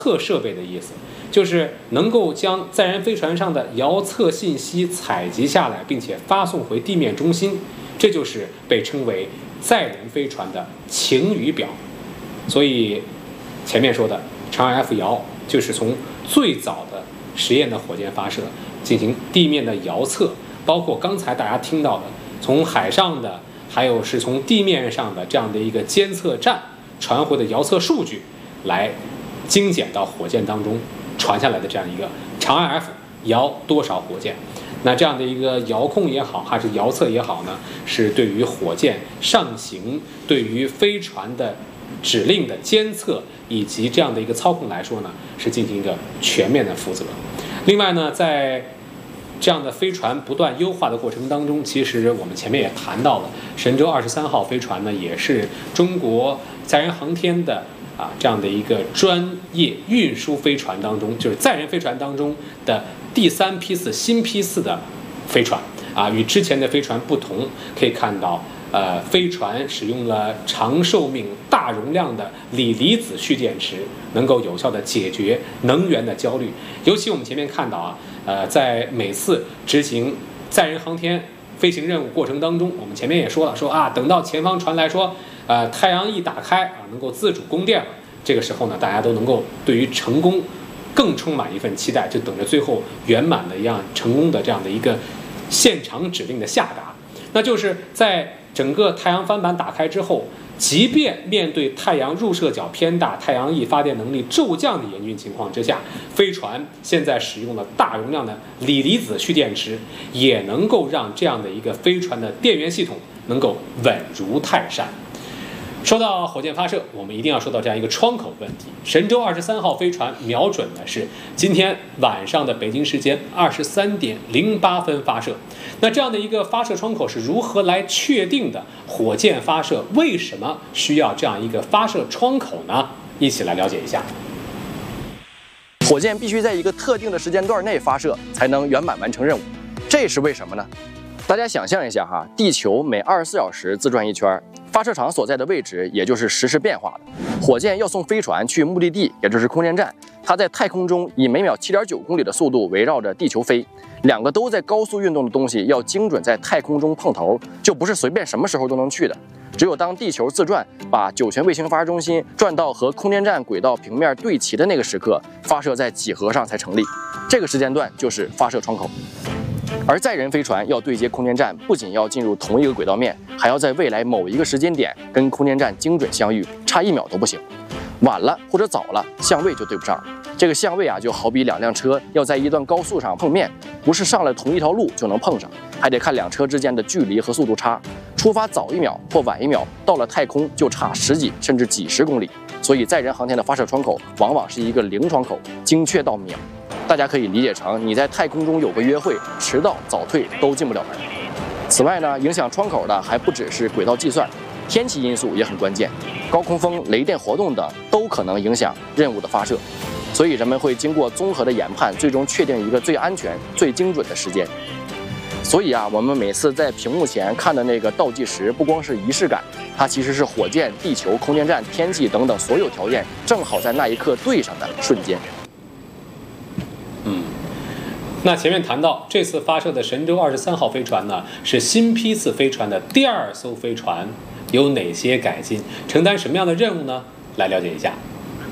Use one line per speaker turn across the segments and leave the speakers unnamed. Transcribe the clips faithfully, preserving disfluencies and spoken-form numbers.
测设备的意思，就是能够将载人飞船上的遥测信息采集下来，并且发送回地面中心，这就是被称为载人飞船的晴雨表。所以前面说的长二 F 遥就是从最早的实验的火箭发射进行地面的遥测，包括刚才大家听到的从海上的还有是从地面上的这样的一个监测站传回的遥测数据，来精简到火箭当中传下来的这样一个长二 F 遥多少火箭。那这样的一个遥控也好，还是遥测也好呢，是对于火箭上行、对于飞船的指令的监测以及这样的一个操控来说呢，是进行一个全面的负责。另外呢，在这样的飞船不断优化的过程当中，其实我们前面也谈到了，神舟二十三号飞船呢，也是中国载人航天的啊这样的一个专业运输飞船当中，就是载人飞船当中的第三批次新批次的飞船啊，与之前的飞船不同，可以看到，呃，飞船使用了长寿命、大容量的锂离子蓄电池，能够有效地解决能源的焦虑。尤其我们前面看到啊，呃，在每次执行载人航天飞行任务过程当中，我们前面也说了，说啊，等到前方传来说，呃，太阳一打开啊，能够自主供电了，这个时候呢，大家都能够对于成功更充满一份期待，就等着最后圆满的一样成功的这样的一个现场指令的下达。那就是在整个太阳帆板打开之后，即便面对太阳入射角偏大、太阳翼发电能力骤降的严峻情况之下，飞船现在使用了大容量的锂离子蓄电池，也能够让这样的一个飞船的电源系统能够稳如泰山。说到火箭发射，我们一定要说到这样一个窗口问题。神舟二十三号飞船瞄准的是今天晚上的北京时间二十三点零八分发射。那这样的一个发射窗口是如何来确定的？火箭发射为什么需要这样一个发射窗口呢？一起来了解一下。
火箭必须在一个特定的时间段内发射，才能圆满完成任务。这是为什么呢？大家想象一下哈，地球每二十四小时自转一圈，发射场所在的位置也就是实时变化的。火箭要送飞船去目的地，也就是空间站，它在太空中以每秒七点九公里的速度围绕着地球飞。两个都在高速运动的东西要精准在太空中碰头，就不是随便什么时候都能去的。只有当地球自转，把酒泉卫星发射中心转到和空间站轨道平面对齐的那个时刻，发射在几何上才成立。这个时间段就是发射窗口。而载人飞船要对接空间站，不仅要进入同一个轨道面，还要在未来某一个时间点跟空间站精准相遇，差一秒都不行。晚了或者早了，相位就对不上。这个相位啊，就好比两辆车要在一段高速上碰面，不是上了同一条路就能碰上，还得看两车之间的距离和速度差。出发早一秒或晚一秒，到了太空就差十几甚至几十公里。所以载人航天的发射窗口往往是一个零窗口，精确到秒。大家可以理解成你在太空中有个约会，迟到早退都进不了门。此外呢，影响窗口的还不只是轨道计算，天气因素也很关键，高空风、雷电活动等都可能影响任务的发射。所以人们会经过综合的研判，最终确定一个最安全、最精准的时间。所以啊，我们每次在屏幕前看的那个倒计时，不光是仪式感，它其实是火箭、地球、空间站、天气等等所有条件正好在那一刻对上的瞬间。
嗯，那前面谈到这次发射的神舟二十三号飞船呢，是新批次飞船的第二艘飞船，有哪些改进，承担什么样的任务呢？来了解一下。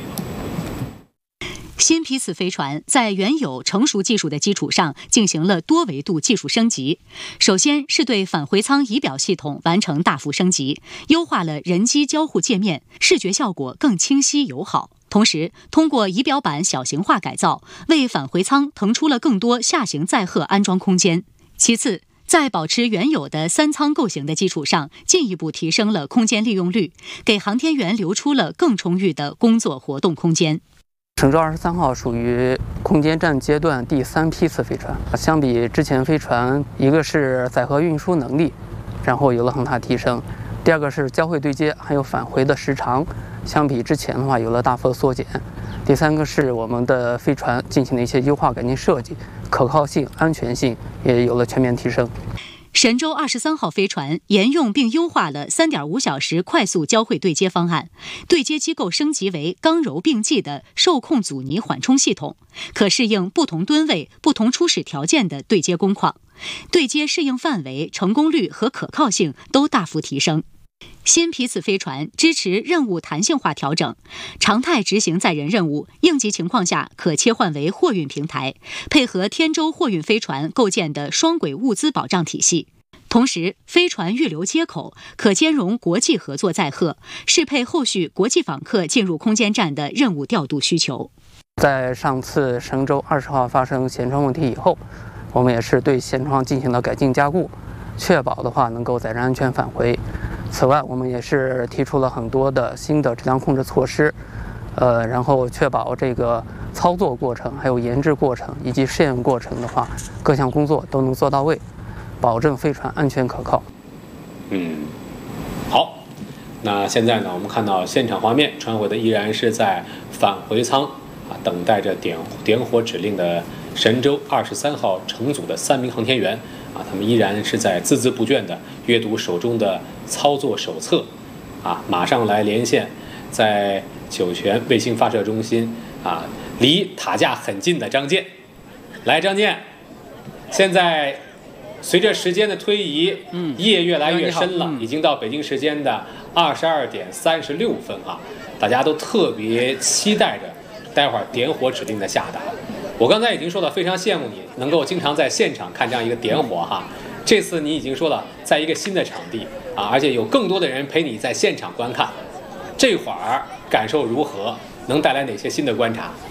新批次飞船在原有成熟技术的基础上进行了多维度技术升级。首先是对返回舱仪表系统完成大幅升级，优化了人机交互界面，视觉效果更清晰友好。同时，通过仪表板小型化改造，为返回舱腾出了更多下行载荷安装空间。其次，在保持原有的三舱构型的基础上，进一步提升了空间利用率，给航天员留出了更充裕的工作活动空间。
神舟二十三号属于空间站阶段第三批次飞船，相比之前飞船，一个是载荷运输能力，然后有了很大提升；第二个是交会对接还有返回的时长，相比之前的话有了大幅的缩减；第三个是我们的飞船进行了一些优化改进设计，可靠性、安全性也有了全面提升。
神舟二十三号飞船沿用并优化了 三点五小时快速交会对接方案，对接机构升级为刚柔并济的受控阻尼缓冲系统，可适应不同吨位、不同初始条件的对接工况，对接适应范围、成功率和可靠性都大幅提升。新批次飞船支持任务弹性化调整，常态执行载人任务，应急情况下可切换为货运平台，配合天舟货运飞船构建的双轨物资保障体系。同时，飞船预留接口可兼容国际合作载荷，适配后续国际访客进入空间站的任务调度需求。
在上次神舟二十号发生舷窗问题以后，我们也是对舷窗进行了改进加固，确保的话能够载人安全返回。此外，我们也是提出了很多的新的质量控制措施，呃，然后确保这个操作过程、还有研制过程以及试验过程的话，各项工作都能做到位，保证飞船安全可靠。
嗯，好。那现在呢，我们看到现场画面传回的依然是在返回舱啊，等待着点点火指令的神舟二十三号乘组的三名航天员。啊，他们依然是在孜孜不倦地阅读手中的操作手册，啊，马上来连线，在酒泉卫星发射中心啊，离塔架很近的张健，来，张健，现在随着时间的推移，嗯，夜越来越深了，嗯、已经到北京时间的二十二点三十六分啊，大家都特别期待着待会儿点火指令的下达。我刚才已经说了，非常羡慕你能够经常在现场看这样一个点火哈。这次你已经说了，在一个新的场地啊，而且有更多的人陪你在现场观看，这会儿感受如何？能带来哪些新的观察？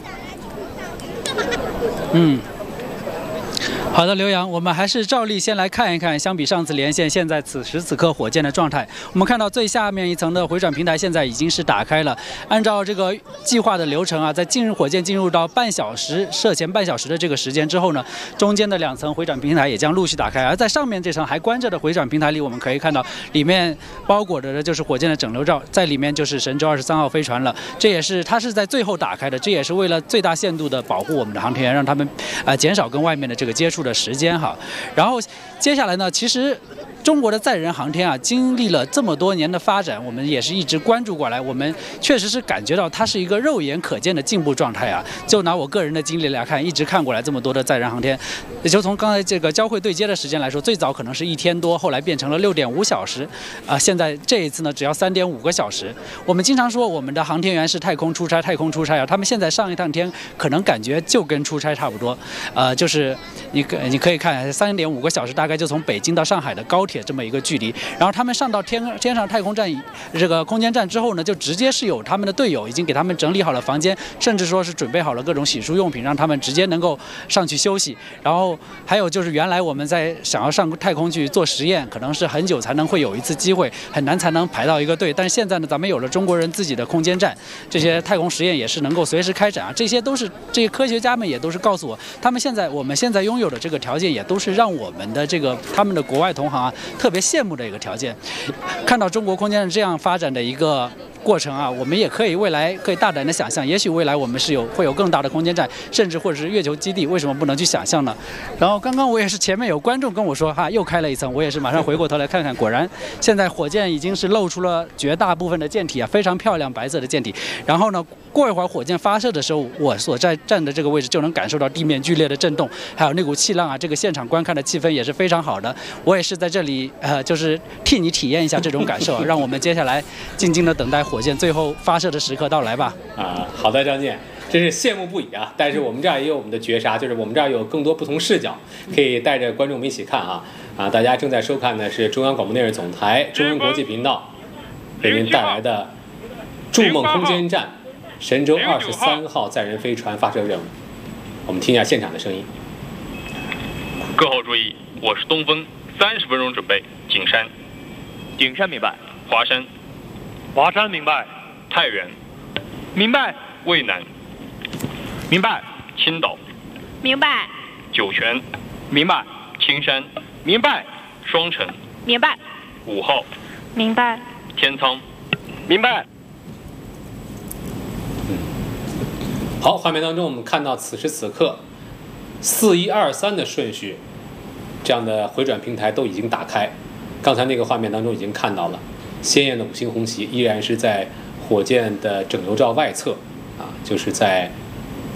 嗯。好的，刘洋，我们还是照例先来看一看，相比上次连线，现在此时此刻火箭的状态。我们看到最下面一层的回转平台现在已经是打开了，按照这个计划的流程啊，在进入火箭进入到半小时射前半小时的这个时间之后呢，中间的两层回转平台也将陆续打开，而在上面这层还关着的回转平台里，我们可以看到里面包裹着的就是火箭的整流罩，在里面就是神舟二十三号飞船了。这也是它是在最后打开的，这也是为了最大限度的保护我们的航天员，让他们啊、呃、减少跟外面的这个接触的时间哈。然后接下来呢，其实中国的载人航天啊，经历了这么多年的发展，我们也是一直关注过来，我们确实是感觉到它是一个肉眼可见的进步状态啊。就拿我个人的经历来看，一直看过来这么多的载人航天，也就从刚才这个交会对接的时间来说，最早可能是一天多，后来变成了六点五小时，啊、呃，现在这一次呢，只要三点五个小时。我们经常说我们的航天员是太空出差，太空出差啊，他们现在上一趟天，可能感觉就跟出差差不多，呃，就是你可你可以看三点五个小时，大概就从北京到上海的高铁这么一个距离。然后他们上到天天上太空站这个空间站之后呢，就直接是有他们的队友已经给他们整理好了房间，甚至说是准备好了各种洗漱用品，让他们直接能够上去休息。然后还有就是原来我们在想要上太空去做实验，可能是很久才能会有一次机会，很难才能排到一个队。但是现在呢，咱们有了中国人自己的空间站，这些太空实验也是能够随时开展啊。这些都是这些科学家们也都是告诉我，他们现在我们现在拥有的这个条件，也都是让我们的这个他们的国外同行啊特别羡慕的一个条件。看到中国空间站这样发展的一个过程啊，我们也可以未来可以大胆的想象，也许未来我们是有会有更大的空间站，甚至或者是月球基地，为什么不能去想象呢？然后刚刚我也是前面有观众跟我说哈，又开了一层，我也是马上回过头来看看，果然现在火箭已经是露出了绝大部分的舰体啊，非常漂亮白色的舰体。然后呢，过一会儿火箭发射的时候，我所在站的这个位置就能感受到地面剧烈的震动，还有那股气浪啊，这个现场观看的气氛也是非常好的。我也是在这里呃，就是替你体验一下这种感受，让我们接下来静静的等待火箭最后发射的时刻到来吧。
啊，好的，张健，真是羡慕不已啊！但是我们这儿也有我们的绝杀，就是我们这儿有更多不同视角，可以带着观众们一起看啊啊！大家正在收看的是中央广播电视总台中央国际频道为您带来的筑梦空间站神舟二十三号载人飞船发射任务。我们听一下现场的声音。
各号注意，我是东风，三十分钟准备。景山，
景山明白。
华山，
华山明白。
太原，
明白。
渭南，
明白。
青岛，
明白。
酒泉，
明白。
青山，
明白。
双城，
明白。
五号，
明白。
天仓，
明白。
好，画面当中我们看到此时此刻四一二三的顺序这样的回转平台都已经打开。刚才那个画面当中已经看到了，鲜艳的五星红旗依然是在火箭的整流罩外侧，啊，就是在